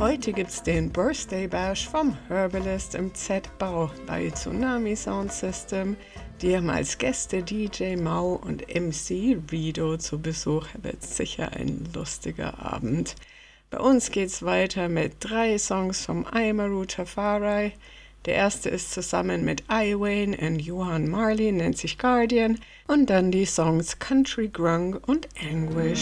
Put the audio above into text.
Heute gibt's den Birthday Bash vom Herbalist im Z-Bau bei Tsunami Sound System. Die haben als Gäste DJ Mau und MC Rido zu Besuch. Wird sicher ein lustiger Abend. Bei uns geht's weiter mit 3 Songs vom Aimaru Tafari. Der erste ist zusammen mit Iwayne und Johan Marley, nennt sich Guardian. Und dann die Songs Country Grung und Anguish.